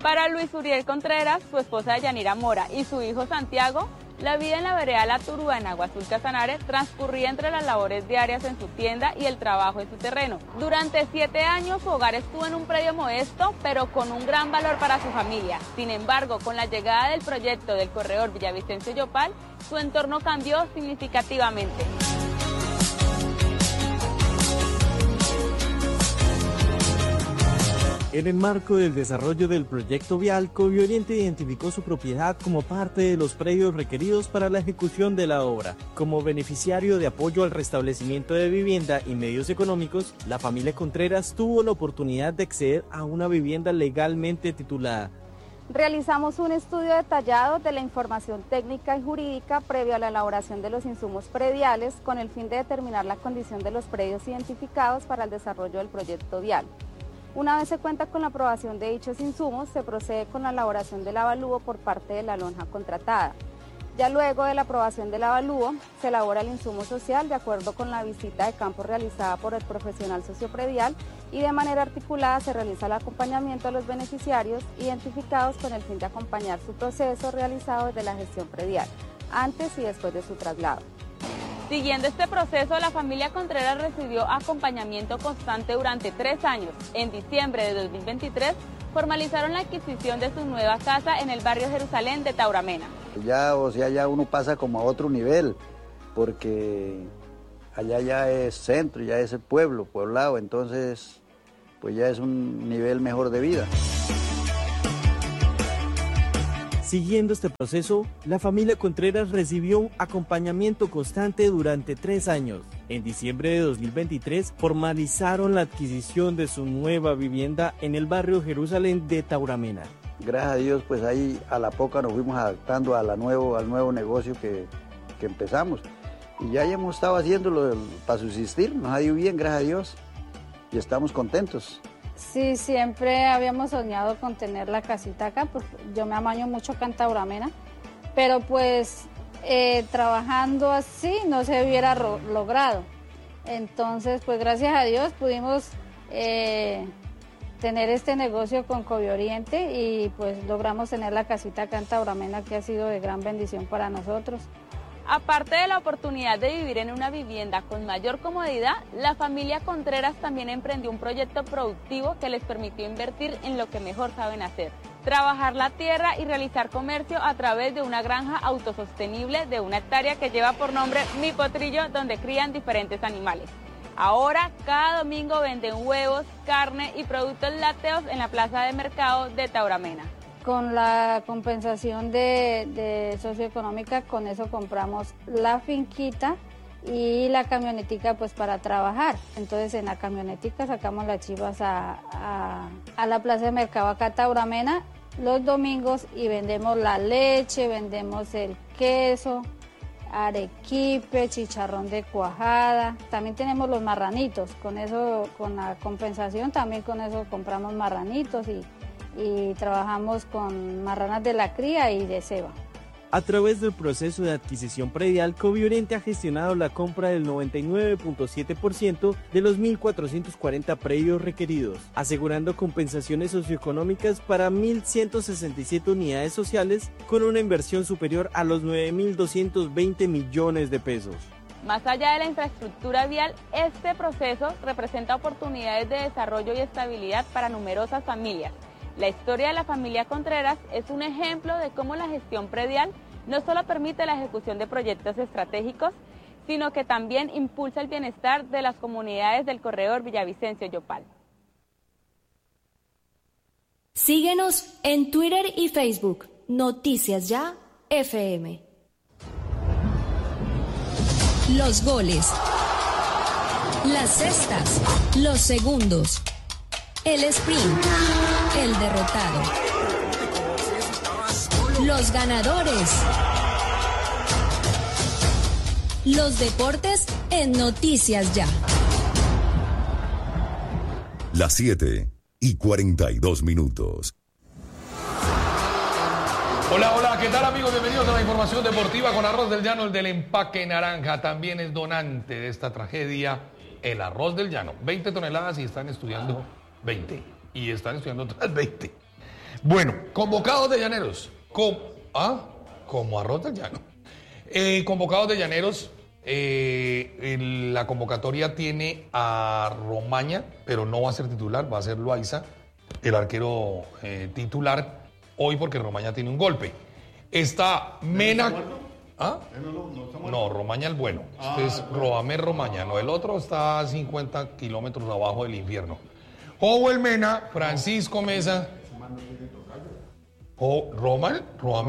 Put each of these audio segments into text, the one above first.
Para Luis Uriel Contreras, su esposa Yanira Mora y su hijo Santiago, la vida en la vereda La Turúa en Agua Azul Casanare transcurría entre las labores diarias en su tienda y el trabajo en su terreno. Durante 7 años su hogar estuvo en un predio modesto, pero con un gran valor para su familia. Sin embargo, con la llegada del proyecto del corredor Villavicencio-Yopal, su entorno cambió significativamente. En el marco del desarrollo del proyecto vial, Covioriente identificó su propiedad como parte de los predios requeridos para la ejecución de la obra. Como beneficiario de apoyo al restablecimiento de vivienda y medios económicos, la familia Contreras tuvo la oportunidad de acceder a una vivienda legalmente titulada. Realizamos un estudio detallado de la información técnica y jurídica previo a la elaboración de los insumos prediales con el fin de determinar la condición de los predios identificados para el desarrollo del proyecto vial. Una vez se cuenta con la aprobación de dichos insumos, se procede con la elaboración del avalúo por parte de la lonja contratada. Ya luego de la aprobación del avalúo, se elabora el insumo social de acuerdo con la visita de campo realizada por el profesional sociopredial y de manera articulada se realiza el acompañamiento a los beneficiarios identificados con el fin de acompañar su proceso realizado desde la gestión predial, antes y después de su traslado. Siguiendo este proceso, la familia Contreras recibió acompañamiento constante durante 3 años. En diciembre de 2023, formalizaron la adquisición de su nueva casa en el barrio Jerusalén de Tauramena. Ya uno pasa como a otro nivel, porque allá ya es centro, ya es el poblado, entonces pues ya es un nivel mejor de vida. Siguiendo este proceso, la familia Contreras recibió un acompañamiento constante durante 3 años. En diciembre de 2023 formalizaron la adquisición de su nueva vivienda en el barrio Jerusalén de Tauramena. Gracias a Dios, pues ahí a la poca nos fuimos adaptando al nuevo negocio que empezamos. Y ya hemos estado haciéndolo para subsistir, nos ha ido bien, gracias a Dios, y estamos contentos. Sí, siempre habíamos soñado con tener la casita acá, porque yo me amaño mucho acá en Tauramena, pero pues trabajando así no se hubiera logrado. Entonces, pues gracias a Dios pudimos tener este negocio con Covioriente y pues logramos tener la casita acá en Tauramena, que ha sido de gran bendición para nosotros. Aparte de la oportunidad de vivir en una vivienda con mayor comodidad, la familia Contreras también emprendió un proyecto productivo que les permitió invertir en lo que mejor saben hacer: trabajar la tierra y realizar comercio a través de una granja autosostenible de 1 hectárea que lleva por nombre Mi Potrillo, donde crían diferentes animales. Ahora, cada domingo venden huevos, carne y productos lácteos en la plaza de mercado de Tauramena. Con la compensación de socioeconómica, con eso compramos la finquita y la camionetica pues para trabajar. Entonces en la camionetica sacamos las chivas a la plaza de mercado acá Tauramena los domingos y vendemos la leche, vendemos el queso, arequipe, chicharrón de cuajada. También tenemos los marranitos, con eso, con la compensación también con eso compramos marranitos y trabajamos con marranas de la cría y de ceba. A través del proceso de adquisición predial, Covioriente ha gestionado la compra del 99.7% de los 1.440 predios requeridos, asegurando compensaciones socioeconómicas para 1.167 unidades sociales con una inversión superior a los 9.220 millones de pesos. Más allá de la infraestructura vial, este proceso representa oportunidades de desarrollo y estabilidad para numerosas familias. La historia de la familia Contreras es un ejemplo de cómo la gestión predial no solo permite la ejecución de proyectos estratégicos, sino que también impulsa el bienestar de las comunidades del corredor Villavicencio-Yopal. Síguenos en Twitter y Facebook, Noticias Ya FM. Los goles, las cestas, los segundos, el sprint, el derrotado, los ganadores, los deportes en Noticias Ya. Las 7:42. Hola, ¿qué tal amigos? Bienvenidos a la información deportiva con Arroz del Llano, el del empaque naranja. También es donante de esta tragedia, el Arroz del Llano. 20 toneladas y están estudiando 20. Y están estudiando otras 20. Bueno, convocados de Llaneros. Como arroz del llano. Convocados de Llaneros. La convocatoria tiene a Romaña, pero no va a ser titular, va a ser Loaiza, el arquero titular, hoy porque Romaña tiene un golpe. Está Mena. ¿Ah? No, Romaña el bueno. Este es Roamer Romaña, no, el otro está a 50 kilómetros abajo del infierno. Joel Mena, Francisco Mesa. ¿Roamer?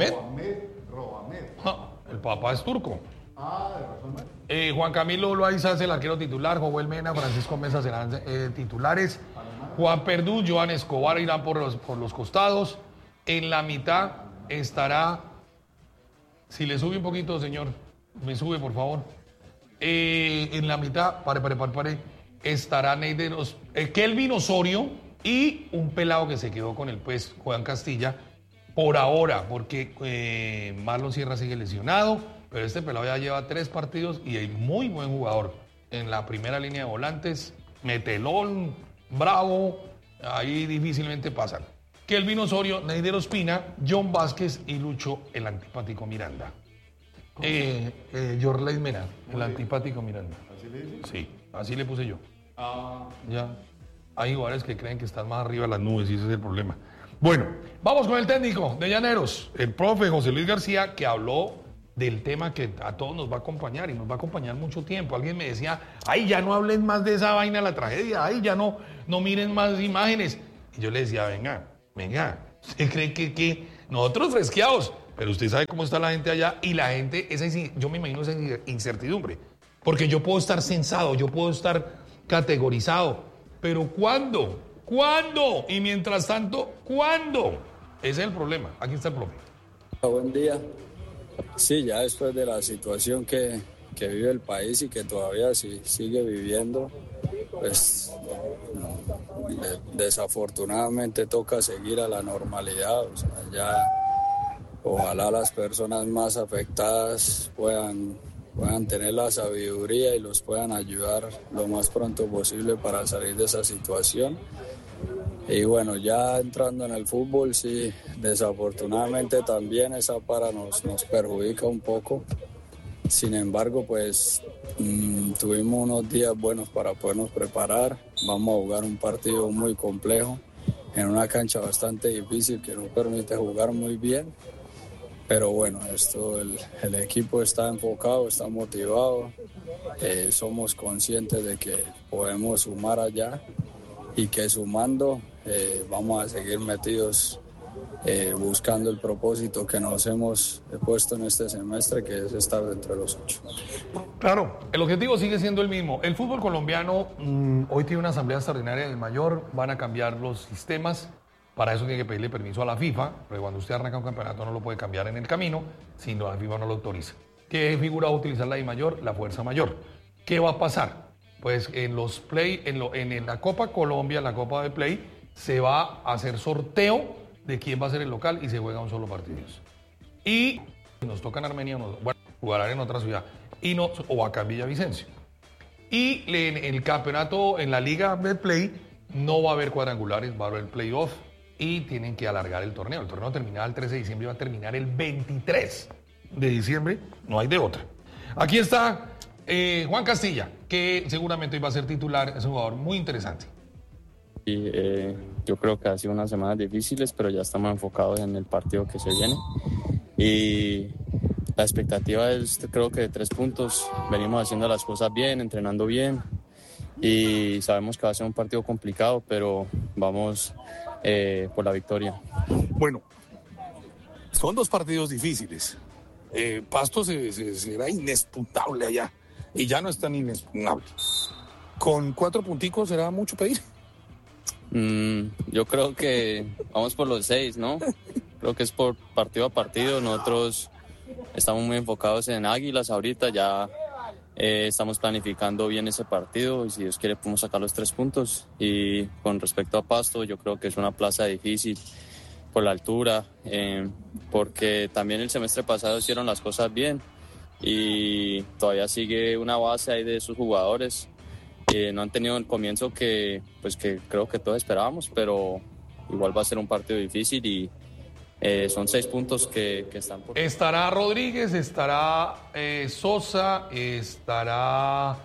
El papá es turco. Juan Camilo Loaiza es el arquero titular, Joel Mena, Francisco Mesa serán titulares. Juan Perdú, Joan Escobar irán por los costados. En la mitad estará, si le sube un poquito, señor, me sube por favor. En la mitad, pare, estará Neideros, Kelvin Osorio y un pelado que se quedó con el pues, Juan Castilla, por ahora, porque Marlon Sierra sigue lesionado, pero este pelado ya lleva 3 partidos y hay muy buen jugador en la primera línea de volantes, metelón, bravo, ahí difícilmente pasan. Kelvin Osorio, Neider Ospina, John Vázquez y Lucho, el antipático Miranda. Yorley Mena, el antipático Miranda. ¿Así le dice? Sí, así le puse yo. Ya. Hay jugadores que creen que están más arriba de las nubes y ese es el problema. Bueno, vamos con el técnico de Llaneros, el profe José Luis García, que habló del tema que a todos nos va a acompañar y nos va a acompañar mucho tiempo. Alguien me decía, ay, ya no hablen más de esa vaina, la tragedia, ay, ya no miren más imágenes. Y yo le decía, venga, ¿usted cree que nosotros fresqueados? Pero usted sabe cómo está la gente allá y la gente, yo me imagino esa incertidumbre. Porque yo puedo estar censado, yo puedo estar categorizado, pero ¿cuándo? ¿Cuándo? Y mientras tanto, ¿cuándo? Ese es el problema. Aquí está el profe. Buen día. Sí, ya después de la situación que vive el país y que todavía sigue viviendo, pues desafortunadamente toca seguir a la normalidad. O sea, ya ojalá las personas más afectadas puedan tener la sabiduría y los puedan ayudar lo más pronto posible para salir de esa situación. Y bueno, ya entrando en el fútbol, sí, desafortunadamente también esa para nos perjudica un poco. Sin embargo, pues tuvimos unos días buenos para podernos preparar. Vamos a jugar un partido muy complejo en una cancha bastante difícil que no permite jugar muy bien. Pero bueno, el equipo está enfocado, está motivado. Somos conscientes de que podemos sumar allá y que sumando vamos a seguir metidos buscando el propósito que nos hemos puesto en este semestre, que es estar dentro de los 8. Claro, el objetivo sigue siendo el mismo. El fútbol colombiano hoy tiene una asamblea extraordinaria del mayor, van a cambiar los sistemas, para eso tiene que pedirle permiso a la FIFA, porque cuando usted arranca un campeonato no lo puede cambiar en el camino, si no, la FIFA no lo autoriza. ¿Qué figura va a utilizar la I mayor? La fuerza mayor. ¿Qué va a pasar? Pues en los play, en la Copa Colombia, en la Copa de Play, se va a hacer sorteo de quién va a ser el local y se juega un solo partido. Y nos toca en Armenia, jugarán en otra ciudad, o acá en Villavicencio. Y en el campeonato, en la Liga Betplay, no va a haber cuadrangulares, va a haber playoff y tienen que alargar el torneo. El torneo terminaba el 13 de diciembre y va a terminar el 23 de diciembre, no hay de otra. Aquí está Juan Castilla, que seguramente hoy va a ser titular, es un jugador muy interesante. Y, yo creo que ha sido unas semanas difíciles, pero ya estamos enfocados en el partido que se viene. Y la expectativa es, creo que de 3 puntos. Venimos haciendo las cosas bien, entrenando bien. Y sabemos que va a ser un partido complicado, pero vamos por la victoria. Bueno, son 2 partidos difíciles. Pasto será inexpugnable allá. Y ya no es tan inexpugnable. ¿Con 4 punticos será mucho pedir? Yo creo que vamos por los 6, ¿no? Creo que es por partido a partido. Nosotros estamos muy enfocados en Águilas ahorita, ya estamos planificando bien ese partido y si Dios quiere podemos sacar los 3 puntos. Y con respecto a Pasto, yo creo que es una plaza difícil por la altura, porque también el semestre pasado hicieron las cosas bien y todavía sigue una base ahí de sus jugadores. No han tenido el comienzo que creo que todos esperábamos, pero igual va a ser un partido difícil y son 6 puntos que están por... Estará Rodríguez, estará Sosa, estará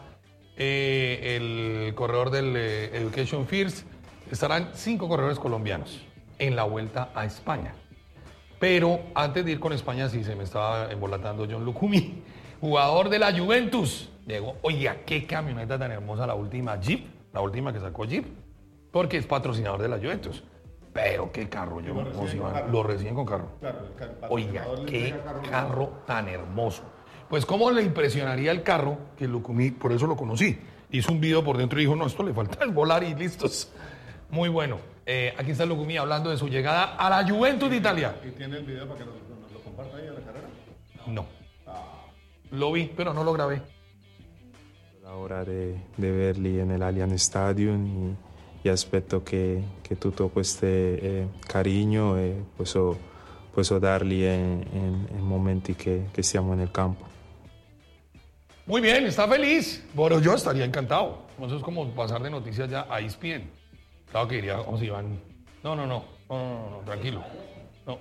el corredor del Education First, estarán 5 corredores colombianos en la vuelta a España. Pero antes de ir con España, sí se me estaba embolatando John Lucumí, jugador de la Juventus. Llegó, oiga, qué camioneta tan hermosa la última Jeep, la última que sacó Jeep, porque es patrocinador de la Juventus. Pero qué carro, yo lo reciben con carro. Claro, oiga, qué carro tan hermoso. Pues cómo le impresionaría el carro, que Lucumí, por eso lo conocí. Hizo un video por dentro y dijo, no, esto le falta el volar y listos. Muy bueno. Aquí está Lucumí hablando de su llegada a la Juventus de Italia. ¿Y tiene el video para que nos lo comparta ahí a la carrera? No. Lo vi, pero no lo grabé. La hora de verli en el Allianz Stadium y aspetto che tutto questo cariño posso dargli en momenti che siamo nel campo. Muy bien, está feliz. Bueno, yo estaría encantado. Eso es como pasar de noticias ya a ESPN. Claro que diría, vamos Iván. No, tranquilo. No.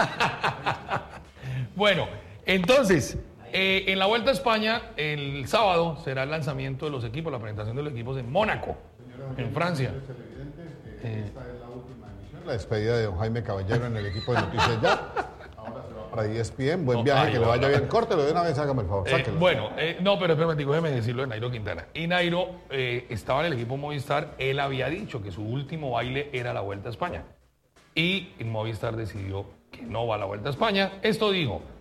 Bueno, entonces, en la Vuelta a España, el sábado será el lanzamiento de los equipos, la presentación de los equipos en Mónaco, en Francia. Esta es la última emisión, la despedida de don Jaime Caballero en el equipo de Noticias Ya. Ahora se va para ESPN. Buen viaje, que le vaya bien. Córtelo de una vez, hágame el favor. No, pero espérame, déjeme decirlo de Nairo Quintana. Y Nairo estaba en el equipo Movistar. Él había dicho que su último baile era la Vuelta a España. Y Movistar decidió que no va a la Vuelta a España. Esto dijo: